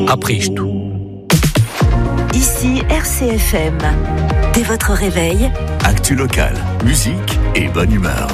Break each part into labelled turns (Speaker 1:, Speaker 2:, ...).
Speaker 1: Aprichtu.
Speaker 2: Ici RCFM. Dès votre réveil,
Speaker 3: actu local, musique et bonne humeur.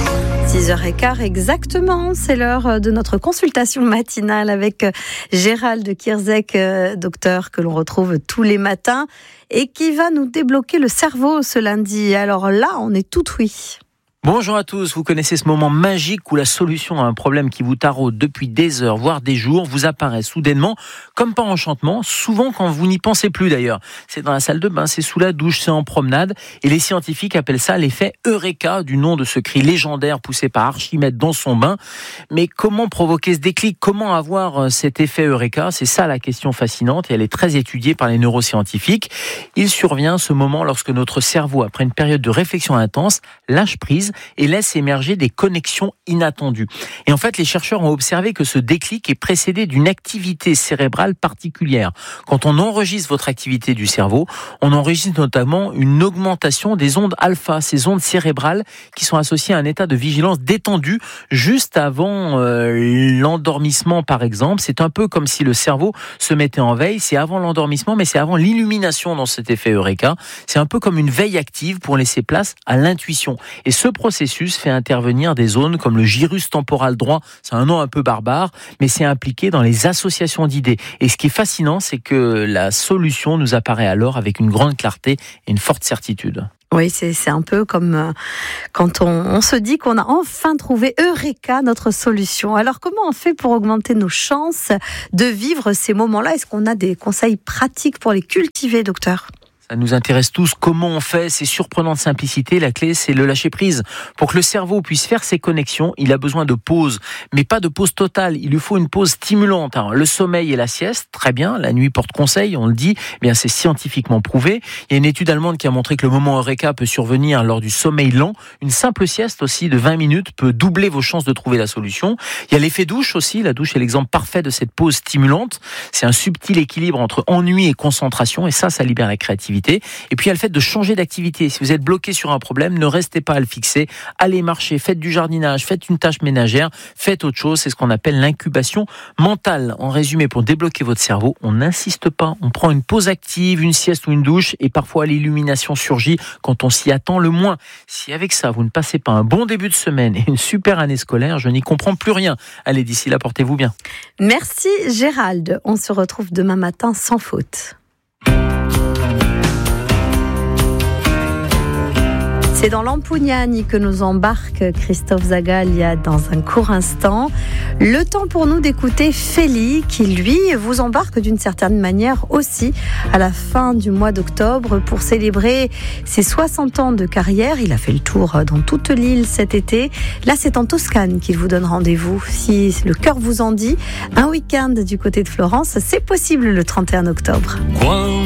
Speaker 4: 6h15 exactement, c'est l'heure de notre consultation matinale avec Gérald Kierzek, docteur que l'on retrouve tous les matins et qui va nous débloquer le cerveau ce lundi. Alors là, on est tout oui.
Speaker 1: Bonjour à tous, vous connaissez ce moment magique où la solution à un problème qui vous taraude depuis des heures, voire des jours, vous apparaît soudainement, comme par enchantement, souvent quand vous n'y pensez plus d'ailleurs. C'est dans la salle de bain, c'est sous la douche, c'est en promenade, et les scientifiques appellent ça l'effet Eureka, du nom de ce cri légendaire poussé par Archimède dans son bain. Mais comment provoquer ce déclic ? Comment avoir cet effet Eureka ? C'est ça la question fascinante, et elle est très étudiée par les neuroscientifiques. Il survient ce moment lorsque notre cerveau, après une période de réflexion intense, lâche prise et laisse émerger des connexions inattendues. Et en fait, les chercheurs ont observé que ce déclic est précédé d'une activité cérébrale particulière. Quand on enregistre votre activité du cerveau, on enregistre notamment une augmentation des ondes alpha, ces ondes cérébrales qui sont associées à un état de vigilance détendu juste avant l'endormissement, par exemple. C'est un peu comme si le cerveau se mettait en veille. C'est avant l'endormissement, mais c'est avant l'illumination dans cet effet Eureka. C'est un peu comme une veille active pour laisser place à l'intuition. Et ce processus fait intervenir des zones comme le gyrus temporal droit, c'est un nom un peu barbare, mais c'est impliqué dans les associations d'idées. Et ce qui est fascinant, c'est que la solution nous apparaît alors avec une grande clarté et une forte certitude.
Speaker 4: Oui, c'est un peu comme quand on se dit qu'on a enfin trouvé Eureka, notre solution. Alors comment on fait pour augmenter nos chances de vivre ces moments-là ? Est-ce qu'on a des conseils pratiques pour les cultiver, docteur ?
Speaker 1: Ça nous intéresse tous. Comment on fait ? C'est surprenant de simplicité. La clé, c'est le lâcher prise. Pour que le cerveau puisse faire ses connexions, il a besoin de pause. Mais pas de pause totale. Il lui faut une pause stimulante. Alors, le sommeil et la sieste, très bien. La nuit porte conseil, on le dit. Eh bien, c'est scientifiquement prouvé. Il y a une étude allemande qui a montré que le moment Eureka peut survenir lors du sommeil lent. Une simple sieste aussi de 20 minutes peut doubler vos chances de trouver la solution. Il y a l'effet douche aussi. La douche est l'exemple parfait de cette pause stimulante. C'est un subtil équilibre entre ennui et concentration. Et ça libère la créativité. Et puis il y a le fait de changer d'activité. Si vous êtes bloqué sur un problème, ne restez pas à le fixer. Allez marcher, faites du jardinage, faites une tâche ménagère, faites autre chose. C'est ce qu'on appelle l'incubation mentale. En résumé, pour débloquer votre cerveau, on n'insiste pas. On prend une pause active, une sieste ou une douche, et parfois l'illumination surgit quand on s'y attend le moins. Si avec ça, vous ne passez pas un bon début de semaine et une super année scolaire, je n'y comprends plus rien. Allez, d'ici là, portez-vous bien.
Speaker 4: Merci Gérald. On se retrouve demain matin sans faute. C'est dans l'Ampugnani que nous embarque Christophe Zagalia dans un court instant. Le temps pour nous d'écouter Feli qui, lui, vous embarque d'une certaine manière aussi à la fin du mois d'octobre pour célébrer ses 60 ans de carrière. Il a fait le tour dans toute l'île cet été. Là, c'est en Toscane qu'il vous donne rendez-vous. Si le cœur vous en dit, un week-end du côté de Florence, c'est possible le 31 octobre.